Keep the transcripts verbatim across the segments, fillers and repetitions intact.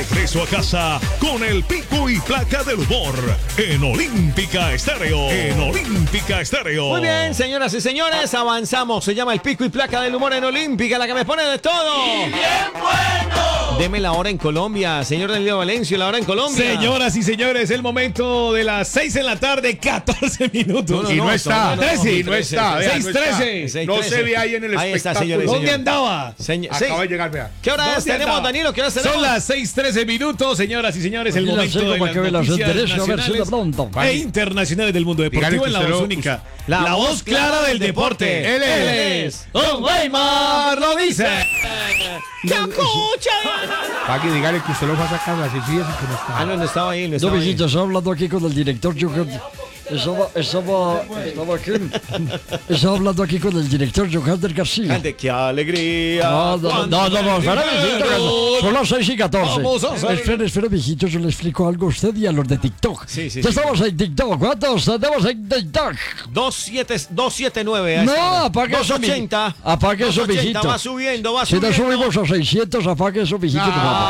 regreso a casa con el pico y placa del humor en Olímpica Estéreo. En Olímpica Estéreo. Muy bien, señoras y señores, avanzamos. Se llama el pico y placa del humor en Olímpica, la que me pone de todo. ¡Y bien bueno! Deme la hora en Colombia, señor Danilo Valencio, la hora en Colombia. Señoras y señores, el momento de las seis en la tarde, catorce minutos. No, no, y no, no está. No, no, no, y no está. seis trece. No se ve ahí en el ahí está, espectáculo. señores, ¿Dónde andaba? Señor, Acaba seis. de llegar, vea. ¿Qué hora es? Tenemos, andaba? Danilo, ¿qué hora tenemos? Son las seis trece minutos, señoras y señores, el Aquí las momento tengo de para que me las las noticias enderece, a ver si de nacionales pronto. e internacionales del mundo deportivo en la voz única. La, la voz clara del deporte. Él es Don Weimar, lo dice. ¡Te escucha! Paqui, dígale que usted lo va a sacar las sencillas y que no está. Ah, no, no estaba ahí, no No, estaba ahí. mijito, estaba hablando aquí con el director. Yo estaba, estaba, estaba aquí. Estaba hablando aquí con el director Johander García. Gente, qué alegría. No, no, no, no, no, espera, mijito. Son las seis y catorce. Vamos a hacer- Espera, espera, mijito, yo le explico algo a usted y a los de TikTok. Sí, sí, Ya sí. estamos en TikTok. ¿Cuántos tenemos en TikTok? dos siete siete nueve. No, apague eso, mi- dos ochenta. apague eso, dos ochenta, mijito. va subiendo, va Si no subiendo. subimos a seiscientos, apague eso, mijito.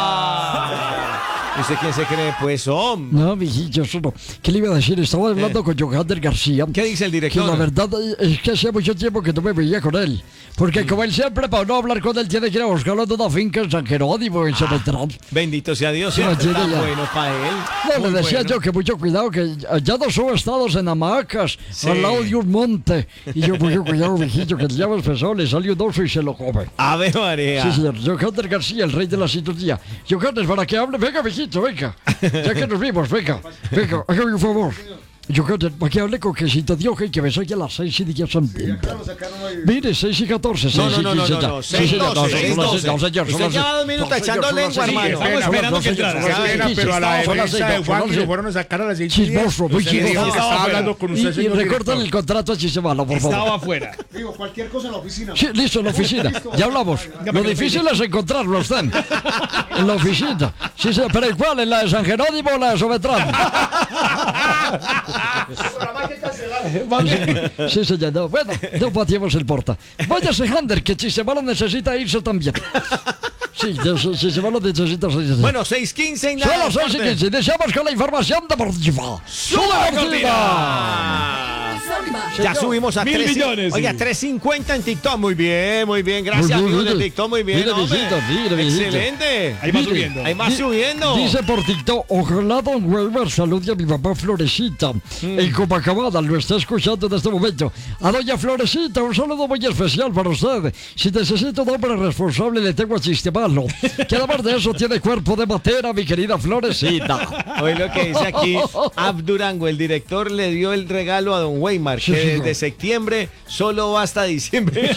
¿Usted quién se cree? Pues, hombre. No, mijito, eso no. ¿Qué le iba a decir? Estaba hablando con Johander García. ¿Qué dice el Que director? la verdad es que hace mucho tiempo que no me veía con él. Porque como él siempre, para no hablar con él, tiene que ir a buscarlo en una finca en San Jerónimo, en Cementrán. Bendito sea Dios, Sí, siempre tiene tan ya. bueno para él. No, Muy le decía bueno. yo que mucho cuidado, que ya no subo estados en hamacas, Sí. al lado de un monte. Y yo, mucho cuidado, mijito, que el diablo empezó, le salió un oso y se lo come. Ave María. Sí, señor. Johander García, el rey de la sintonía. Johander, para que hable, venga, mijito, venga. Ya que nos vimos, venga, venga, hágame un favor. Johander, para que hable con Quesito Dioja y que me soy a las seis y diez son tiempo. Mire, seis y catorce, No, seis no, y no, no, quince no, ya. no, Sí, seis señor, doce, no, seis no, doce. no, señor, Usted son las- lleva dos minutos no, echando señor, lengua, son las- hermano. sí, Estamos son las esperando doce, que entrara. son Qué las pena, quince, pero a la son las defensa seis, de son Juan las se seis. fueron a sacar a las seis. Chismoso, muy Usted dijo que chismoso. estaba hablando con Y, usted, y señor recorten director. el contrato a Chisemalo, por favor. Estaba afuera. Digo, cualquier cosa en la oficina. Sí, listo, en la oficina. Ya hablamos. Lo difícil es encontrarlo a usted. En la oficina. Sí, sí, pero ¿cuál? ¿En la de San Jerónimo o la de Sobetrán? Sí, señor. No. Bueno, no pateemos el porta. Váyase, Hander, que Chisemalo necesita irse también. Sí, Chisemalo necesita irse. Bueno, seis quince en la Son las seis y deporte. quince. Deseamos con la información deportiva. ¡Sube cortina! Ya subimos a Mil tres. millones, Oiga, sí. tres cincuenta en TikTok. Muy bien, muy bien. Gracias, Muy bien, amigos de mire. TikTok. Muy bien, Mire, hombre. viejito, mire, viejito. Excelente. Ahí va Mire, subiendo. Ahí va Di- subiendo. Dice por TikTok, ojalá Don Weimar salude a mi papá Florecita. En Copacabana, lo está escuchando en este momento. A doña Florecita, un saludo muy especial para usted. Si necesita un hombre responsable, le tengo a Chisemalo. Que además de eso tiene cuerpo de matera, mi querida Florecita. Hoy lo que dice aquí, Abdurango, el director le dio el regalo a Don Weimar, Sí, que señor. desde septiembre solo va hasta diciembre.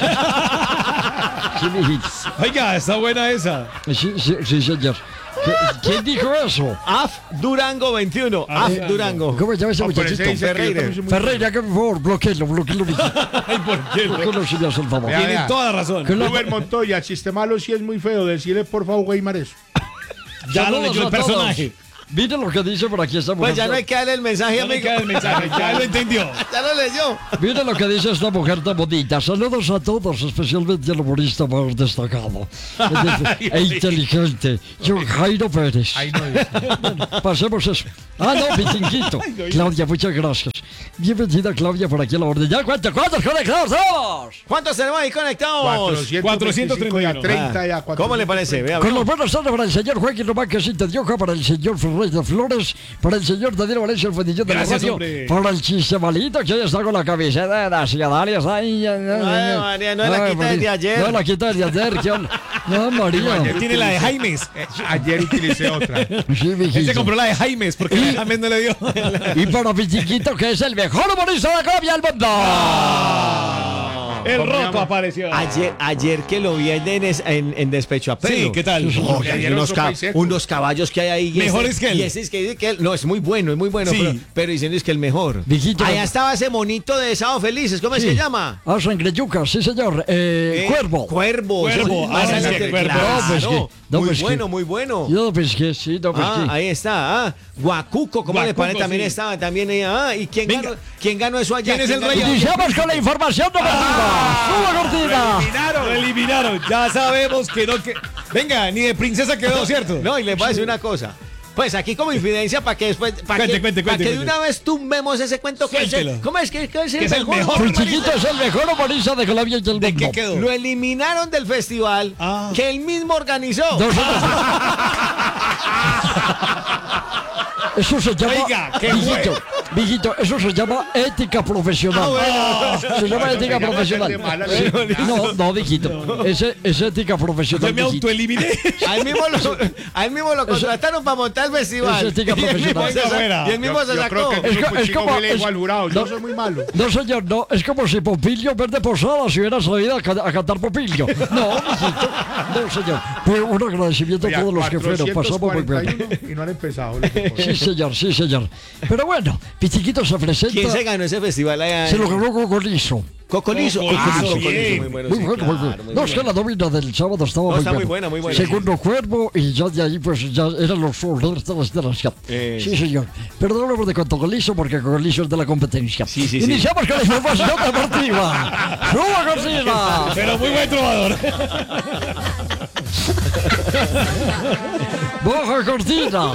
Sí, mijito. Oiga, está buena esa. Sí, sí, sí, señor. ¿Qué- ¿Quién dijo eso? Af Durango veintiuno. Af Durango. ¿Cómo se llama ese No, pero ese muchachito? dice que yo Ferreira. también soy muy- Ferreira, que por favor, bloqueelo, bloqueelo, mijito. Ay, ¿por qué? Bloqueelo, si me hace el favor. Vea, Tiene vea. toda la razón. Que lo- Robert Montoya, Chisemalo sí es muy feo. Decirle por favor, Weimar, eso. Ya lo Saludos leyó el a todos. personaje. Mire lo que dice por aquí esta mujer. Pues ya no hay que darle el mensaje, Ya me amigo. queda el mensaje, ya lo entendió. Ya lo leyó. Mire lo que dice esta mujer tan bonita. Saludos a todos, especialmente al humorista más destacado e inteligente, John Jairo Pérez. Ahí no es. Pasemos eso. Ah, no, Pitinquito. Claudia, muchas gracias. Bienvenida, Claudia, por aquí a la orden. ¿Ya cuántos, cuántos conectados tenemos? ¿Cuántos tenemos ahí conectados? cuatrocientos veinticinco y a cuatrocientos treinta ya. ¿Cómo le parece? Vea, Con vea. los buenos tardes para el señor Joaquín Román Casita de Oja, para el señor Ferreira Flores, para el señor Daniel Valencia, el fondillón de la Gracias, radio, hombre. para el Chisemalito, que hoy está con la camiseta de las ciudadanas. Ay, ay, ay, Ay, María, no es la Ay, quita desde María. ayer. No la quita desde ayer, ¿qué onda? No, María. Tiene la de Jaimes. Ayer utilicé otra. Sí, Él se mijito. compró la de Jaimes porque la de Jaimes no le dio. Y para mi chiquito, que es el mejor humorista de Colombia del mundo. El roto apareció. Ayer, ayer que lo vi en, en, en Despecho a Pelo. Sí, ¿qué tal? Oh, Y hay ayer unos, otro ca- paiseco. unos caballos que hay ahí. y Mejores ese- que él. Y ese es que dice que él. No, es muy bueno, es muy bueno. Sí. Pero, pero diciendo es que el mejor. Mijito. Allá estaba ese monito de Sábado Felices. ¿Cómo es Sí. que llama? Ah, sangre yuca, sí, señor. Eh, Eh, Cuervo. Cuervo. Cuervo, Sí, ah, ese sí, es que el- Cuervo. claro, No, pues que- no, muy pues que- bueno, muy bueno. Yo pesqué, sí, no Ah, pesqué. ahí está. Ah, Guacuco, ¿cómo le Guacuco, parece? También sí. estaba también ahí. Ah, ¿y quién Venga. ganó, quién ganó eso allá? ¿Quién es el ganó? rey? Iniciamos con la información deportiva. ¡Suba cortina! Eliminaron, lo eliminaron. Ya sabemos que no que. Venga, ni de princesa quedó, ¿cierto? No, y les voy a decir una cosa. Pues aquí como infidencia para que después, para Cuente, que, cuente, pa' cuente, que de cuente. una vez tumbemos ese cuento que es Suéltelo. el, ¿cómo es que, que es el Que es el mejor? mejor. El chiquito es el mejor humorista de Colombia y el ¿De mundo. qué quedó? Lo eliminaron del festival Ah. que él mismo organizó. Dos Eso se llama, Oiga, ¿qué Vijito, Vijito, eso se llama ética profesional. Ah, Se llama ética Oiga, profesional. de mala Sí, leche. No, no, Vijito, ese es ética profesional. Yo me Vijito. autoeliminé. A él mismo lo, a él mismo lo contrataron para montar el festival. eso es ética y él mismo profesional. se, sa- Fuera. y él mismo Yo, se yo sacó. creo que Es es, co- es como- como le es- digo al jurado, yo no. soy muy malo. No, señor, no, es como si Pompilio Verde Posada se hubiera sabido a, ca- a cantar Pompilio. No, mijito, no, señor. Fue un agradecimiento a Oiga, todos los que fueron. Pasamos muy bien. cuatrocientos cuarenta y uno y no han empezado. les digo. Sí, señor, sí, señor. Pero bueno, Pichiquito se presenta. ¿Quién se ganó ese festival allá? Se lo ganó Cocolizo. Cocolizo. Cocolizo, Ah, bien. Cocolizo, muy bueno. Muy sí, bueno, muy claro, bueno. muy No, es que bueno. la nómina del sábado estaba No, muy, está muy buena. buena, muy buena. Segundo Cuervo y ya de ahí pues ya eran los líderes de la instalación. Eh, Sí, señor. Pero no hablamos de Cocolizo porque Cocolizo es de la competencia. Sí, sí, sí. Iniciamos con la información deportiva. ¡Suba cortina! Pero muy buen trovador. ¡Baja cortina!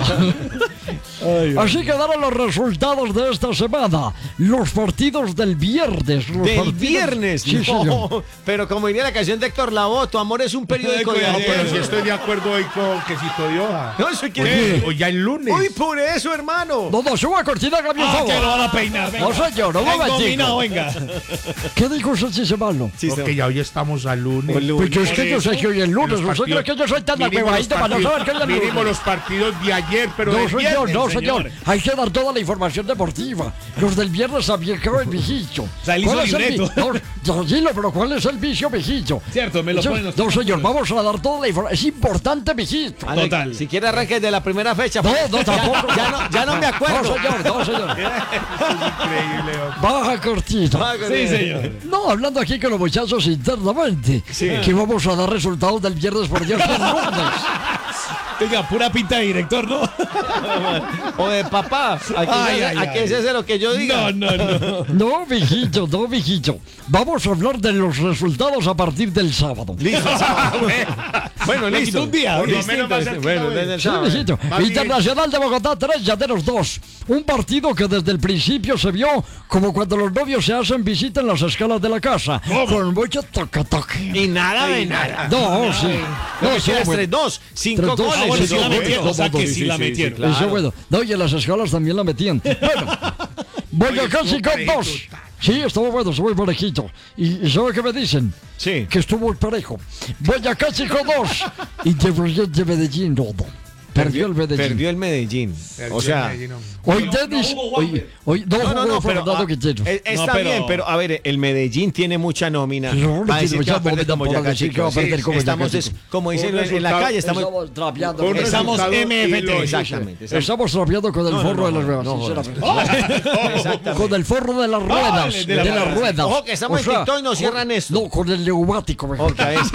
Así quedaron los resultados de esta semana. Los partidos del viernes. los Del partidos- viernes. Sí, no, señor. pero como diría la canción de Héctor Lavoe, tu amor es un periódico de Ay, No, pero ayer. si estoy de acuerdo hoy con quesito de hoja. No, eso quiere Hoy, decir. hoy ya el lunes. Uy, por eso, hermano. No, no, suba cortina, Gabriel, Ah, por que lo favor. van a peinar. Venga. No, señor, no, un Venga, momentico. dominado, venga. ¿Qué dijo usted, Chisemalo? Sí, Porque ya hoy estamos al lunes. El lunes. Pues yo es que yo sé que hoy es lunes. Y los ¿Usted cree que yo soy tan mínimo los ahuevadito para no partidos- saber que hoy es mínimo lunes? los partidos de ayer, pero No, del señor, viernes. no, señor. señor. Hay que dar toda la información deportiva. Los del viernes también caben, mijillo. O sea, él hizo ¿Cuál es el libreto. vi- No, tranquilo, pero ¿cuál es el vicio, mijillo? Cierto, me lo Eso- ponen los No, tipos. señor, vamos a dar toda la información. Es importante, mijito. Ah, no, Total. Si quiere arranque de la primera fecha. No, pues, no, ya- tampoco. Ya, no, ya no me acuerdo. No, señor, no, señor. Increíble. hombre. Baja cortita. Ah, Sí, señor. No, hablando aquí con los muchachos internamente. Que vamos a dar resultados del viernes por Dios del lunes. Venga, pura pinta de director, ¿no? O de papá. Aquí, Ay, se, ay, aquí ay. se hace lo que yo diga. No, no, no. No, mijito, no, mijito. Vamos a hablar de los resultados a partir del sábado. Listo. bueno, Le listo. quitó un día. Por lo Distinto, menos va a ser este, bueno, quinta desde el vez. Sí, sábado. mijito. Más bien. Internacional de Bogotá tres, Llaneros dos. Un partido que desde el principio se vio como cuando los novios se hacen visita en las escalas de la casa. Con mucho toque-toque. Y nada de nada. No, sí. No, No, sí, tres, bueno. tres, dos, cinco Tres, dos. goles. Ah, bueno, sí la metieron. O sea que sí la metieron. Eso bueno. No, y en las escalas también la metían. Bueno, Boyacá estuvo Chico parejito. dos. Sí, estuvo bueno, estuvo muy parejito. ¿Y, y sabe qué me dicen? Sí. Que estuvo muy parejo. Boyacá Chico dos. Independiente Medellín no. Perdió el Medellín. Perdió el Medellín. Perdió O sea, el Medellín, hombre. Hoy Dennis. Hoy, hoy no, no, no, jugó no, pero Fernando ah, Quintero. eh, está No, pero- bien, pero a ver, el Medellín tiene mucha nómina. No, no Va a tiene decir que va a mucha perder nómina como para Boyacá decir que Chico. va a perder Sí, como Boyacá estamos, es- Chico. como dicen Un en, en la resultado- calle, estamos... Estamos trapeando. Un con- Estamos resultado M F T. ilógico. Exactamente. exactamente. Estamos trapeando con el No, no, forro no, de las no, ruedas, no, sinceramente. Exactamente. Con el forro de las ruedas. de de, la las rueda. ruedas. Ojo que estamos en TikTok y nos cierran esto. No, con el neumático, mejor. Otra vez.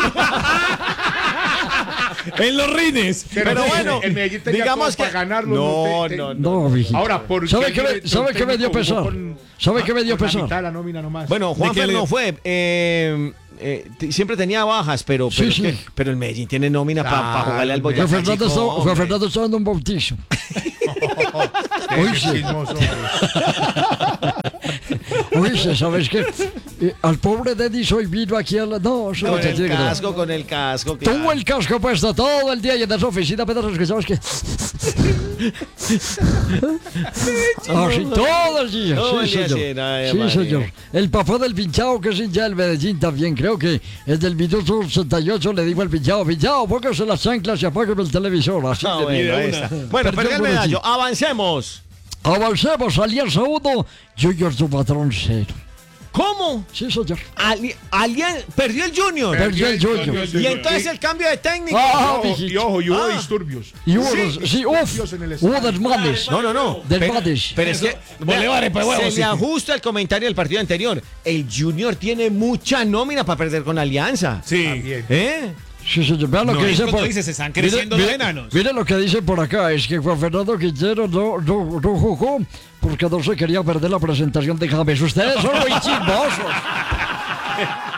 En los rines. Pero sí, bueno, el Medellín tenía digamos todo que... para ganarlo. No, te- te- no, no. No, mijito. Ahora, ¿por ¿Sabe qué qué el me, director ¿sabe qué me dio técnico jugó pesar? con- ¿Sabe qué me dio con la pesar? mitad de la nómina nomás? Bueno, Juan qué Fer le- no fue. eh, eh, t- siempre tenía bajas, pero, Sí, pero, sí. es que- pero el Medellín tiene nómina para Claro, jugarle al el Boyacá Juan Fernando, Chico, está, Juan hombre. Fernando está dando un bautizo. Qué Uy, sí. chismoso, hombre. Oye, ¿sabes qué? Eh, al pobre Dennis hoy vino aquí a la... No, eso Con no se el tiene que dar. casco, con el casco. Tuvo claro. el casco puesto todo el día y en esa oficina apenas escuchamos que... Así, todo el día. Todo Sí, el día, señor. sí, ay, Sí, madre. señor. El papá del pinchado, que es hincha del Medellín también, creo que es del minuto ochenta y ocho le dijo al pinchado, pinchado, póngase las chanclas y apágueme el televisor. Así Ah, le bueno, dijo. ahí está. Bueno, Perdió perdió el el Medellín. medallo. Avancemos. Avancemos, Alianza uno, Junior su patrón cero. ¿Cómo? Sí, señor. Ali- Alien- perdió el Junior. Perdió el Junior. Y entonces el cambio de técnico. Ah, Y ojo, mijito. y ojo, y hubo Ah. disturbios. Y hubo, Sí, los- sí, uf, disturbios en el hubo estadio. desmanes. No, no, no. Pero, Desmanes. pero es que Bolívares, pues, huevos, se sí. le ajusta el comentario del partido anterior. El Junior tiene mucha nómina para perder con Alianza. Sí. También. ¿Eh? Sí, señor. Vean lo No, que es dice cuando por... dice, se están Mire- creciendo mire- los enanos. Mire lo que dice por acá, es que Juan Fernando Quintero no, no, no jugó porque no se quería perder la presentación de James. Ustedes son muy chismosos.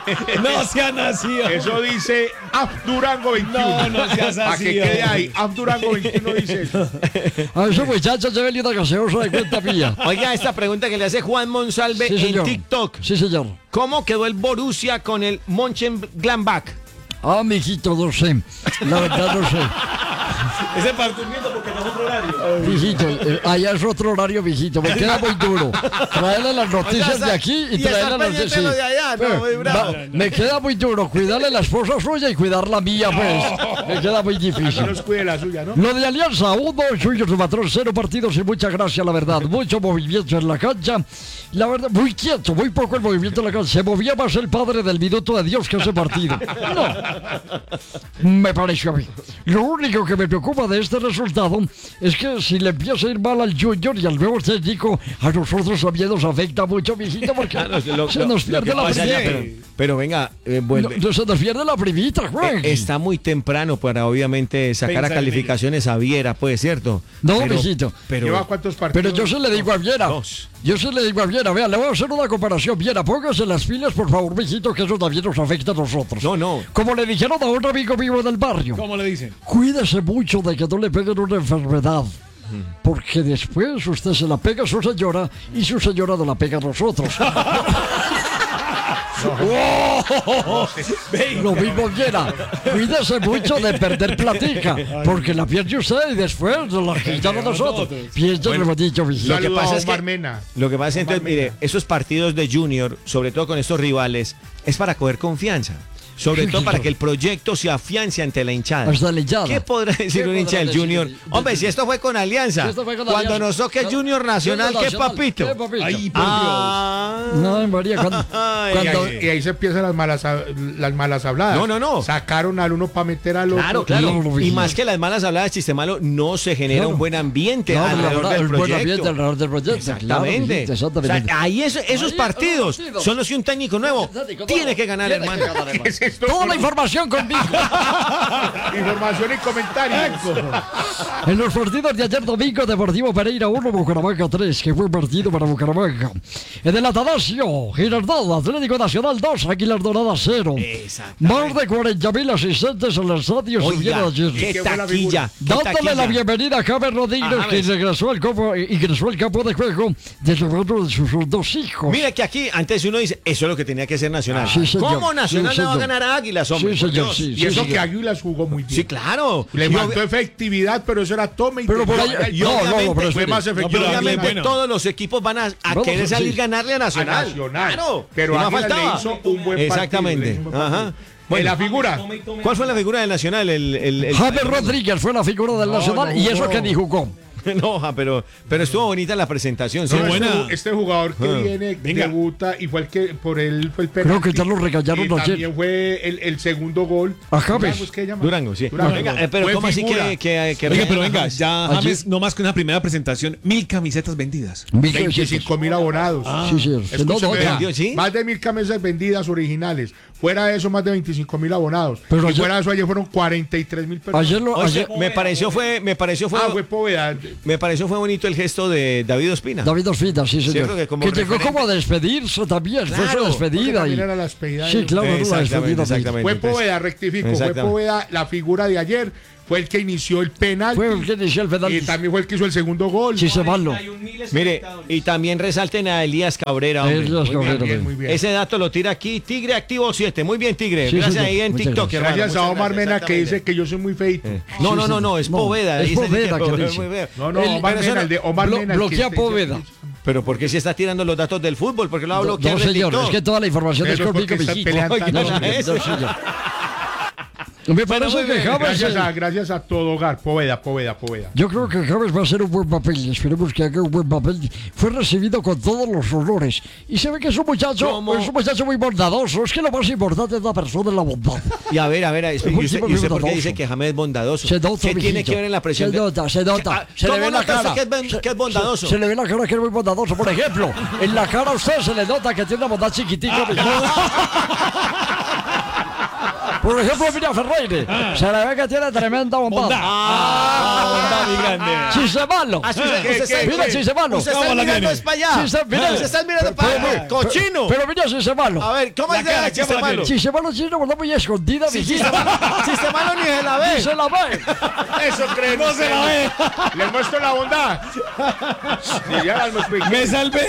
No sean así. Eso dice Abdurango veintiuno. No, no seas Para así. que quede ahí. Abdurango veintiuno dice eso. A esos muchachos se ven una gaseosa de cuenta mía. Oiga, esta pregunta que le hace Juan Monsalve Sí, en señor. TikTok. Sí, señor. ¿Cómo quedó el Borussia con el Mönchengladbach? Ah, mijito, no sé. La verdad no sé. Ese para durmiendo porque no es otro horario. Mijito, eh, allá es otro horario, mijito. Me queda muy duro. Traerle las noticias de aquí y, y traerle estar las pendiente de lo de allá, no, muy bravo. Va- me queda muy duro cuidarle la esposa suya y cuidar la mía, pues. Me queda muy No difícil. nos cuide la suya, ¿no? Lo de Alianza, uno, suyo su patrón, cero partidos y mucha gracia, la verdad. Mucho movimiento en la cancha. La verdad, muy quieto, muy poco el movimiento en la cancha. Se movía más el padre del minuto de Dios que ese partido. No. Me pareció a mí. Lo único que me preocupa de este resultado es que si le empieza a ir mal al Junior y al nuevo técnico, a nosotros también nos afecta mucho, mijito, porque Claro, lo- se lo- nos lo pierde que la pasa allá, primita. pero, pero venga, eh, vuelve. No, se nos pierde la primita, güey. Eh, Está muy temprano para obviamente sacar a Pensar en calificaciones a Viera, pues, ¿cierto? No, pero, mijito. pero ¿Lleva cuántos partidos? Pero yo se le digo a Viera, Dos. yo se le digo a Viera, vea, le voy a hacer una comparación. Viera, póngase las pilas, por favor, mijito, que eso también nos afecta a nosotros. No, no. Como le dijeron a un amigo mío del barrio, ¿Cómo le dicen? cuídese mucho de que no le peguen una enfermedad. Porque después usted se la pega a su señora y su señora no la pega a nosotros. Lo mismo Viera, cuídese mucho de perder platica, porque la pierde usted y después nos la quitan a nosotros. Piensa lo dicho, mijito. Lo que Saludos pasa a es que- Omar Mena. Lo que pasa es entonces, mire, esos partidos de Junior, sobre todo con estos rivales, es para coger confianza. Sobre Sí, todo para señor. que el proyecto se afiance ante la hinchada. Hasta la hinchada. ¿Qué podrá decir ¿Qué un hincha podrá del decir? Junior? Hombre, si esto fue con Alianza. Si esto fue con Cuando Alianza. nos toque Cuando- Junior Nacional, Junior ¿qué Nacional, papito? ¿qué papito? Ay, por Ah. No, María, cuando, Ay, cuando- ay, Y ahí se empiezan las malas, las malas habladas. No, no, no. Sacaron al uno para meter al otro. Claro, claro. No, no, Y no. más que las malas habladas, chiste malo, no se genera Claro. un buen ambiente No, alrededor la verdad, del el buen proyecto. ambiente alrededor del proyecto. Exactamente. Claro, mijito, exactamente. O sea, ahí es- esos Ahí, partidos esos partidos. son los que un técnico nuevo Técnico tiene nuevo que ganar, tiene que hermano. ganar, hermano. ¿Qué es esto? Toda la información conmigo. Información y comentarios. En los partidos de ayer domingo, Deportivo Pereira uno, Bucaramanga tres, que fue partido para Bucaramanga. En el Atanasio, Girardot, Atlético Nacional dos, Águilas Doradas cero. Exactamente. Más de cuarenta mil asistentes en el estadio Oiga, subieron ayer. qué ¿Qué fue la taquilla. qué Dándole taquilla. la bienvenida a James Rodríguez, A que James. regresó al campo, ingresó al campo de juego desde uno de sus dos hijos. Mira que aquí antes uno dice, eso es lo que tenía que ser Nacional. Sí, señor. ¿Cómo Nacional Sí, le va a señor. ganar a Águilas, hombre? Sí, Por señor, Dios. sí, Y sí, eso señor. que Águilas jugó muy bien. Sí, claro. Le Y faltó obvi- efectividad, pero eso era toma y Pero por toma. ahí- Y no, no, obviamente no, pero fue espere. más y efectivo. pero obviamente bueno. todos los equipos van a, a Bueno, querer salir sí. ganarle a A Nacional. Nacional. Claro. Pero Y no Águilas le faltaba. hizo un buen Exactamente. partido. le hizo un buen Ajá. partido. Bueno. En la figura. ¿Cuál fue la figura del Nacional? El, el, el- James Rodríguez fue la figura del No, Nacional no y eso jugó. que ni jugó. No, ja, pero, pero estuvo bonita la presentación. ¿sí? No, buena. Este, este jugador que Ah. viene, Venga. debuta y fue el que por él fue el penalti. Creo que ya lo regañaron Y ayer. también fue el, el segundo gol. A James. Durango, ¿es que se llama? Durango, sí. Durango. Venga, eh, pero Fue ¿cómo así figura. que, que, que Oiga, pero regañan a venga, James? ya Ayer- James, no más que una primera presentación, mil camisetas vendidas. veinticinco mil abonados. Sí, sí. No, Escúcheme, no, vea, vendió, ¿sí? Más de mil camisas vendidas originales. Fuera de eso, más de veinticinco mil abonados. Pero y ayer- fuera de eso, ayer fueron cuarenta y tres mil personas. Ayer lo, O sea, ayer, me pareció fue, me pareció fue, Ah, fue Poveda. me pareció fue bonito el gesto de David Ospina. David Ospina, sí, señor. Cierto que como llegó referente- como a despedirse también, fue Claro, su despedida. También Y, era la despedida. sí, de- claro, era la Exactamente, despedida. de- exactamente. Fue Entonces- Poveda, rectifico. Fue Exactamente. Poveda, la figura de ayer. Fue el que inició el penal. Fue el que inició el penal. Y también fue el que hizo el segundo gol. Sí, se malo. Mire, y también resalten a Elías Cabrera, hombre. Elías Muy bien. Cabrera. Muy bien, muy bien. Ese dato lo tira aquí Tigre Activo siete. Muy bien, Tigre. Sí, Gracias señor. ahí en Muchas TikTok, gracias. hermano. Gracias a Muchas Omar gracias, Mena que dice exactamente. que yo soy muy feito. No, Sí, no, no, sí. no, es No, Poveda. es Dice Poveda que muy dice. bien. No, no, El- Omar pero eso Mena, no- el de Omar Blo- Mena. el que bloquea este- Poveda. Pero ¿por qué se está tirando los datos del fútbol? ¿Por qué lo va a No, bloquear no, el señor, TikTok? es que toda la información es Pero es conmigo, porque están mijito. peleando Oiga, tanto. no, señor, Eso. no, señor. Me parece muy que bien, James... Gracias eh, a, gracias a todo hogar. Poveda, Poveda, Poveda. Yo creo que James va a hacer un buen papel. Esperemos que haga un buen papel. Fue recibido con todos los honores. Y se ve que es un muchacho, ¿Cómo? es un muchacho muy bondadoso. Es que lo más importante es la persona y la bondad. Y a ver, a ver, espere, Es un ¿y usted, tipo y usted muy por qué bondadoso. dice que James es bondadoso? Se nota, ¿Qué tiene mijito. que ver en la presión? Se de- nota, se nota. Ah, Se le ¿cómo ve la nota usted cara. que es ben- Se- que es bondadoso? Se, se le ve la cara que es muy bondadoso. Por ejemplo, en la cara a usted se le nota que tiene una bondad chiquitica. mijito. Por ejemplo, mira Ferreira. Ah. Se le ve que tiene tremenda bondad. Bondad. Ah, bondad muy grande. Chisebalo. Ah, ¿Qué, usted qué, está- Mira qué? Chisebalo. Usted está ¿Cómo la mirando tiene? es para allá. Sí, está- mira. Usted está mirando para allá. ¡Cochino! Pero mira Chisebalo. A ver, ¿cómo La es de cara, la ¿qué chiste la malo? tiene? Chisebalo tiene una bondad muy escondida, mijita. Chiste malo ni se la Ni ve. se la ve. Eso creen No se la ve. Les muestro la bondad. Y ya las mostré. Me salvé.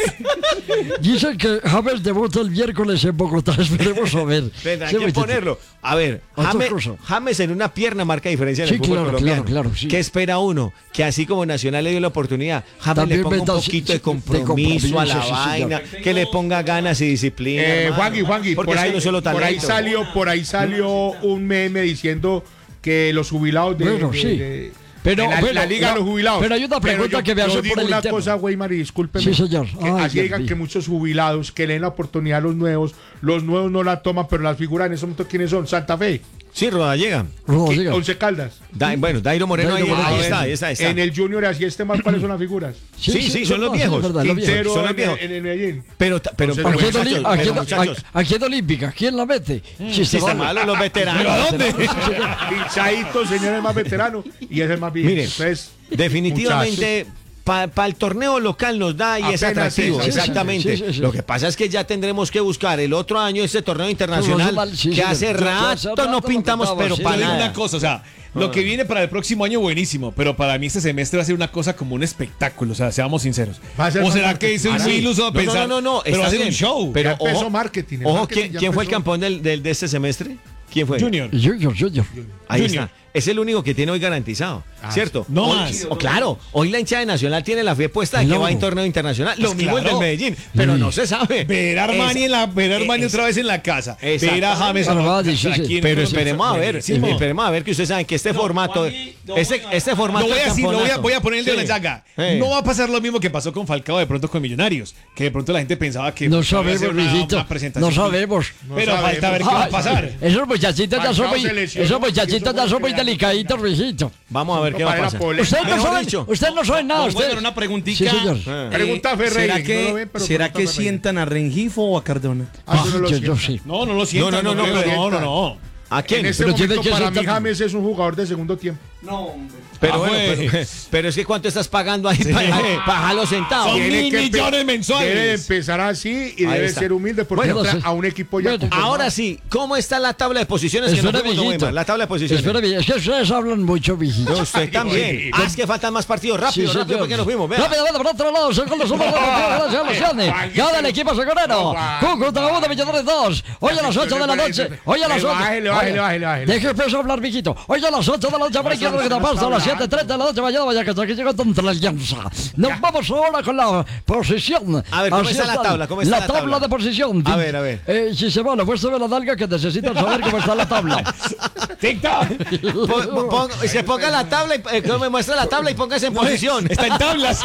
Dicen que James debuta el miércoles en Bogotá. Esperemos a ver. Venga, hay Sí, que muchacho. ponerlo. A ver, Otra James, cosa. James en una pierna marca diferencia en Sí, el fútbol claro, colombiano. claro, claro, sí. ¿Qué espera uno? Que así como Nacional le dio la oportunidad, James También le ponga un meta- poquito sí, de sí, compromiso, de a la compromiso, sí, vaina, señor. que le ponga ganas y disciplina. Eh, hermano. Juangui, Juangui, Porque por es que ahí, no es solo por ahí talento. salió, por ahí salió un meme diciendo que los jubilados de, Bueno, de- sí. de- Pero, de la, bueno, la liga la- de los jubilados. pero hay una pregunta yo- que me yo hacen digo por el una interno. cosa, Weimar, y discúlpeme. Sí, señor. Que Ay, así Dios digan mío. que muchos jubilados que leen la oportunidad a los nuevos, los nuevos no la toman, pero las figuras en ese momento, ¿quiénes son? Santa Fe, Sí, Rodallega. Rodallega. Once Caldas. Da- bueno, Dairo Moreno, Dairo ahí, Moreno. ahí Ah, está, bueno. ahí está, ahí está. En el Junior, así este mal, ¿cuáles son las figuras? Sí, sí, son los viejos. es verdad, los viejos. Quintero son los en, viejos. en el Medellín. Pero, ta- pero, Entonces, pero, Aquí en, muchachos, Oli- aquí pero, en- muchachos, aquí en Olímpica, ¿quién la mete? sí, se vale. malo los veteranos. ¿Pero a dónde? Pinchadito, señor, es más veterano y es el más viejo. Mire, Entonces, definitivamente para el torneo local nos da y es Apenas atractivo, es, sí, sí, exactamente. sí, sí, sí. Lo que pasa es que ya tendremos que buscar el otro año ese torneo internacional Nacional, sí, que sí, hace yo- yo hace rato rato no lo pintamos, contaba, pero sí. para Yo digo nada. una cosa, o sea, lo que viene para el próximo año buenísimo, pero para mí este semestre va a ser una cosa como un espectáculo, o sea, seamos sinceros. Va a ser ¿O más será marketing. que es Ah, muy sí. iluso No, no, pensar? no, no, no, pero va a está ser un bien. show. Pero Ya empezó ojo, marketing, el ojo, marketing ¿quién, ya quién fue el empezó. campeón del, del- de este semestre? ¿Quién fue? Junior. Junior, Junior. Ahí Junior. está. Es el único que tiene hoy garantizado, ¿cierto? No Hoy- más. o claro, hoy la hinchada de Nacional tiene la fe puesta de que No. va en torneo internacional. Lo Pues mismo el claro. del Medellín, pero no se sabe. Ver a Armani, Esa- en la, ver a Armani esa- otra vez en la casa. Exactamente. Ver a James Armani, sí, sí. aquí en Pero Colombia. esperemos a ver, Buenísimo. esperemos a ver que ustedes saben que este formato, Juanji, no este, voy a- este formato Lo voy a del decir, lo voy a, campeonato- voy a poner el dedo Sí. en la llaga. Sí. No va a pasar lo mismo que pasó con Falcao de pronto con Millonarios, que de pronto la gente pensaba que No iba a ser sabemos, una- mijito. una presentación. No sabemos. Pero No falta ver qué va a Ay, pasar. Esos muchachitos ya son Falcao muy, se lesionó, esos y muchachitos eso ya fue son muy crear- delicaditos, mijito. Vamos a ver qué va a para la pasar. polémica. Ustedes no Mejor saben, dicho. ustedes no saben nada. Don Ustedes. Weber, una preguntita. Sí, señor. Eh, Pregunta a Ferreira, ¿Será no que, lo ven, pero ¿será pregunta que a Ferreira. sientan a Rengifo o a Cardona? Ah, tú no lo yo, yo sientes. sí. No, no lo siento. No, no, no, creo, pero- no, no, no. ¿A quién? En este Pero tiene momento que para ser mí tan- James es un jugador de segundo tiempo. No, hombre. Pero, Ah, bueno, güey. pero, pero es que ¿cuánto estás pagando ahí para, para dejarlo sentado? Son Tiene mil que empe- millones mensuales. Debe empezar así y Ahí debe está. ser humilde porque Bueno, entra sí. a un equipo ya Bueno, conformado. Ahora sí, ¿cómo está la tabla de posiciones que nos Espera, fuimos, don mijito. Weimar? La tabla de posiciones. Espera, mi- es que ustedes hablan mucho, mijito. No, usted también. Ah, es que faltan más partidos. Rápido, Sí, rápido, señor. porque nos fuimos. Vea. Rápido, vete por otro lado, segundo Super Deportivo de la Ciudad de los Andes. Gana el equipo segurero. Cúcuta uno, Millonarios dos. Hoy a las ocho de la noche. Hoy a las ocho. Bájele, bájele, bájele, bájele. Deje empezar a hablar, mijito. Hoy a las ocho de la noche, habrá que que pasa a las siete treinta de la noche. Mañana vaya que hasta aquí llegó contra la Alianza. Nos vamos ahora con la posición. A ver, ¿cómo Así está la tabla? ¿Cómo está la la tabla? tabla de posición. A ver, a ver. Eh, si se va, muéstrame la nalga que necesitan saber cómo está la tabla. Tic-tac. Po- po- pon- se ponga la tabla, y, eh, que me muestra la tabla y póngase en posición. Está en tablas.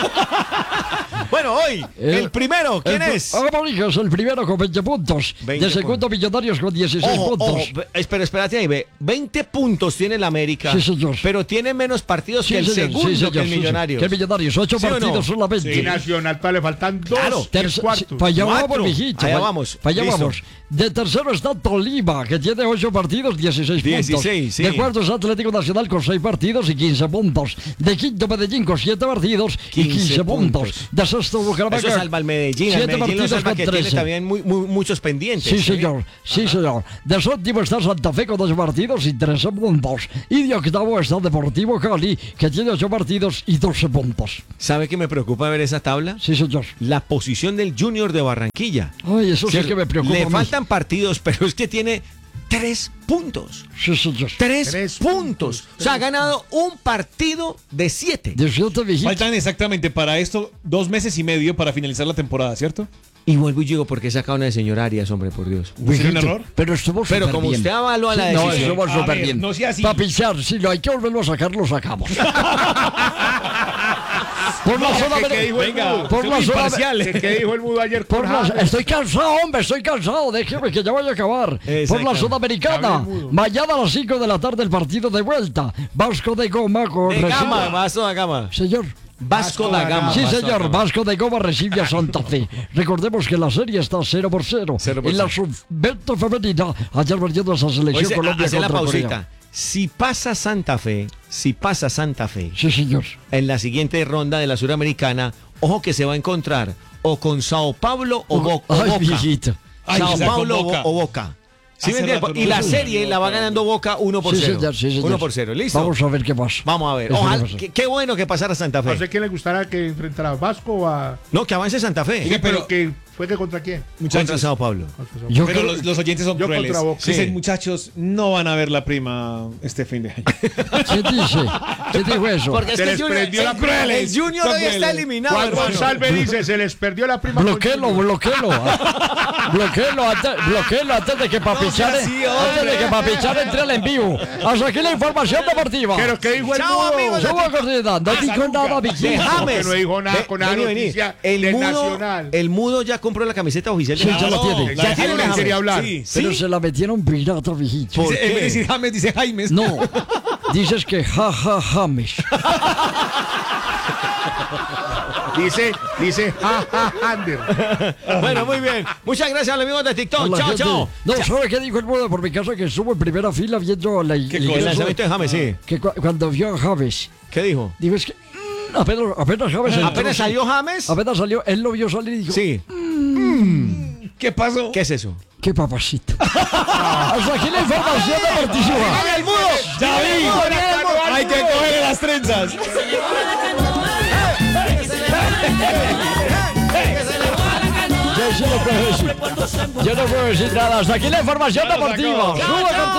Bueno, hoy, Eh, el primero, ¿quién el, es? Amarillo es el primero con veinte puntos. veinte de segundo, Millonarios con dieciséis Ojo, puntos. ojo, ve- espera, espérate ahí, ve. veinte puntos tiene el América. Sí, señor. Pero tiene menos partidos Sí, que el señor, segundo sí, señor, que el sí, sí. Millonarios. Que el Millonarios, ocho ¿Sí o no? partidos solamente. Y Nacional todavía le faltan dos Claro. y Terce- cuartos. sí, para allá Cuatro. vamos, mijito. Allá pa- vamos. pa' allá Listo. vamos. De tercero está Tolima, que tiene ocho partidos, dieciséis puntos. dieciséis, sí. De cuarto está Atlético Nacional con seis partidos y quince puntos. De quinto, Medellín con siete partidos y quince quince puntos. puntos. De sexto, Bucaramanga. Eso salva al Medellín. Al siete Medellín lo partidos salva con que tiene trece. también muy, muy- muchos pendientes. Sí, ¿eh? señor. Sí, señor. De séptimo está Santa Fe con dos partidos y trece puntos. Y de octavo está Deportivo Cali, que tiene ocho partidos y doce puntos. ¿Sabe qué me preocupa ver esa tabla? Sí, señor. La posición del Junior de Barranquilla. Ay, eso sí ¿Cierto? que me preocupa. Le a mí. faltan partidos, pero es que tiene tres puntos. Sí, señor. Tres, Tres puntos. puntos, O sea, ha ganado un partido de siete. De siete, mijito. Faltan exactamente para esto dos meses y medio para finalizar la temporada, ¿cierto? Y vuelvo y digo, ¿por qué saca una de señor Arias, hombre, por Dios? ¿Fue un Mijito, error? Pero estuvo Pero súper como bien. usted avaló a la Sí, no, decisión. estuvo A súper ver, bien. no sea así. Para pichar, si lo hay que volverlo a sacar, lo sacamos. Por la zona ¿qué- qué dijo el Venga, mudo? por la soy zona imparcial. ¿Qué, qué dijo el mudo ayer Por con la- James? estoy cansado, hombre, estoy cansado. Déjeme que ya vaya a acabar. Por la Exacto. Sudamericana. Hable mudo. Mañana a las cinco de la tarde el partido de vuelta. Vasco de Goma con De Recife. gama, vaso de gama. Señor, Vasco da Gama. Sí, Vasco da señor, Gama. Vasco de Gama recibe a Santa Fe. Recordemos que la serie está cero por cero. Cero por En la cero. sub veinte femenina, ayer perdiendo esa selección Oye, Colombia hace la contra pausita. Corea. Si pasa Santa Fe, si pasa Santa Fe Sí, señor. en la siguiente ronda de la Suramericana, ojo que se va a encontrar o con Sao Paulo o, Bo- o Ay, Boca. viejito. Ay, Sao o sea, con Paulo o, Boca. o Boca. ¿Sí me Hace entiendes? rato no Y la sé. serie la va ganando Boca uno por Sí, cero. señor, sí, señor. uno por cero, ¿listo? Vamos a ver qué pasa. Vamos a ver. Eso Ojalá, no pasa. qué, qué bueno que pasara Santa No Fe. sé quién le gustará que enfrentara a Vasco o a. No, que avance Santa Fe. Sí, pero que fue que contra quién. Contra Muchachos, Sao Paulo. Yo pero creo- los, los oyentes son Yo crueles. contra Boca. Dicen, Sí. muchachos, no van a ver la prima este fin de año. ¿Quién dice? ¿Quién dijo eso? Porque es Se que les el Junior, prendió la el- prima. el Junior Son hoy está crueles. eliminado. Juan hermano. González dice: se les perdió la prima. con Bloquéelo, Junior. bloquéelo. Bloquéelo antes, bloquéelo antes de que Papichar, sea así, antes de que Papichar entre al en vivo. Hasta aquí la información deportiva. Pero ¿qué dijo el Chao, mudo? amigos. Yo voy a continuar. No dijo nada, De Vicky. James. que no dijo nada Ve- con la vení, vení. noticia el del mudo, Nacional. El mudo ya compró la camiseta oficial de Sí, ya la James. tiene. Ya tiene la que quería hablar. Sí. Pero se la metieron pirata, viejito. ¿Por Dice- en vez de qué? decir James, dice Jaimes. No, dices que ja, ja, James. Dice, dice, ja, ja, Ander. Bueno, muy bien. Muchas gracias a los amigos de TikTok. La Chao, gente- chao. No, ¿sabe qué dijo el mudo por mi casa? Que estuvo en primera fila viendo la, el El ingreso, lanzamiento de James, sí. que cu- cuando vio a James, ¿Qué dijo? dijo, es que mm, apenas, apenas James entró, ¿Apenas sí. salió James? Apenas salió, él lo vio salir y dijo, Sí. ¿Qué pasó? ¿Qué es eso? qué papacito. Hasta aquí la información deportiva. ¡El mudo! ¡Ya vi! Hay que cogerle las trenzas. Yo sí no puedo decir. Yo no puedo decir nada. Hasta aquí la información deportiva. Suba,